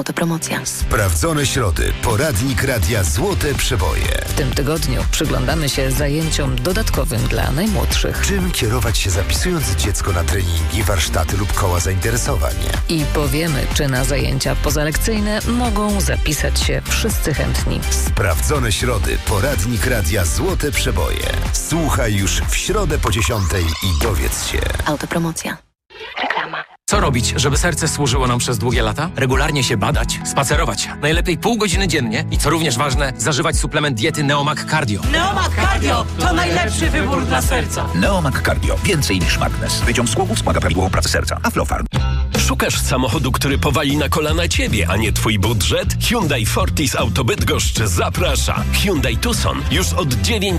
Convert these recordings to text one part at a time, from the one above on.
Autopromocja. Sprawdzone środy. Poradnik Radia Złote Przeboje. W tym tygodniu przyglądamy się zajęciom dodatkowym dla najmłodszych. Czym kierować się zapisując dziecko na treningi, warsztaty lub koła zainteresowań? I powiemy, czy na zajęcia pozalekcyjne mogą zapisać się wszyscy chętni. Sprawdzone środy. Poradnik Radia Złote Przeboje. Słuchaj już w środę po 10:00 i dowiedz się. Autopromocja. Reklama. Co robić, żeby serce służyło nam przez długie lata? Regularnie się badać, spacerować. Najlepiej pół godziny dziennie i co również ważne, zażywać suplement diety Neomag Cardio. Neomag Cardio to najlepszy wybór dla serca. Neomag Cardio. Więcej niż magnez. Wyciąg z głowów wspomaga prawidłową pracę serca. Aflofarm. Szukasz samochodu, który powali na kolana ciebie, a nie twój budżet? Hyundai Fortis Auto Bydgoszcz zaprasza. Hyundai Tucson już od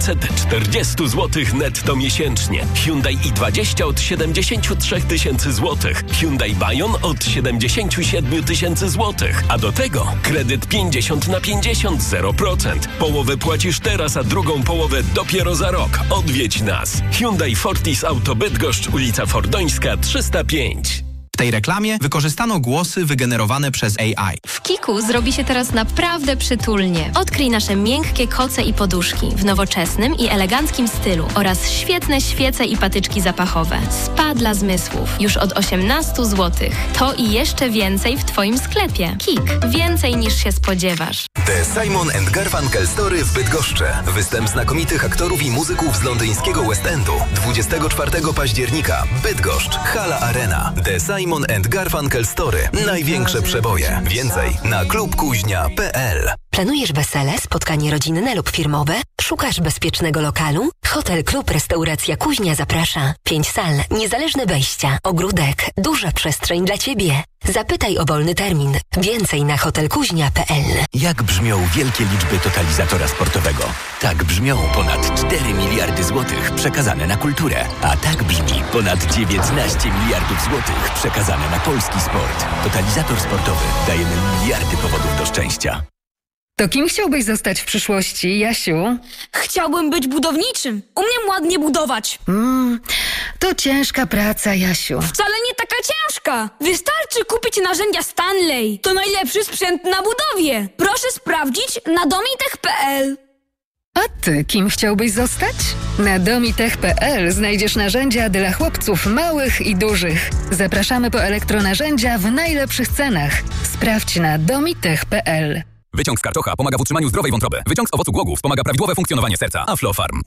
940 zł netto miesięcznie. Hyundai i20 od 73 tysięcy złotych. Hyundai Bayon od 77 tysięcy złotych. A do tego kredyt 50/50 0%. Połowę płacisz teraz, a drugą połowę dopiero za rok. Odwiedź nas. Hyundai Fortis Auto Bydgoszcz, ulica Fordońska 305. W tej reklamie wykorzystano głosy wygenerowane przez AI. W Kiku zrobi się teraz naprawdę przytulnie. Odkryj nasze miękkie koce i poduszki w nowoczesnym i eleganckim stylu oraz świetne świece i patyczki zapachowe. Spa dla zmysłów już od 18 zł. To i jeszcze więcej w Twoim sklepie. Kik. Więcej niż się spodziewasz. The Simon & Garfunkel Story w Bydgoszczy. Występ znakomitych aktorów i muzyków z londyńskiego West Endu. 24 października. Bydgoszcz. Hala Arena. The Simon & Garfunkel Story. Największe przeboje. Więcej na klubkuźnia.pl. Planujesz wesele, spotkanie rodzinne lub firmowe? Szukasz bezpiecznego lokalu? Hotel Klub Restauracja Kuźnia zaprasza. 5 sal, niezależne wejścia, ogródek, duża przestrzeń dla Ciebie. Zapytaj o wolny termin. Więcej na hotelkuźnia.pl. Jak brzmią wielkie liczby totalizatora sportowego? Tak brzmią ponad 4 miliardy złotych przekazane na kulturę. A tak brzmi ponad 19 miliardów złotych przekazane na polski sport. Totalizator sportowy. Dajemy miliardy powodów do szczęścia. To kim chciałbyś zostać w przyszłości, Jasiu? Chciałbym być budowniczym. Umiem ładnie budować. To ciężka praca, Jasiu. Wcale nie taka ciężka. Wystarczy kupić narzędzia Stanley. To najlepszy sprzęt na budowie. Proszę sprawdzić na domitech.pl. A ty kim chciałbyś zostać? Na domitech.pl znajdziesz narzędzia dla chłopców małych i dużych. Zapraszamy po elektronarzędzia w najlepszych cenach. Sprawdź na domitech.pl. Wyciąg z karczocha pomaga w utrzymaniu zdrowej wątroby. Wyciąg z owocu głogów wspomaga prawidłowe funkcjonowanie serca. Aflofarm.